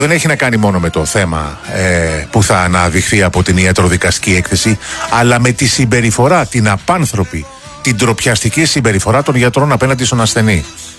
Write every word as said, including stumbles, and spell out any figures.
δεν έχει να κάνει μόνο με το θέμα ε, που θα αναδειχθεί από την ιατροδικαστική έκθεση, αλλά με τη συμπεριφορά, την απάνθρωπη, την ντροπιαστική συμπεριφορά των γιατρών απέναντι στον ασθενή.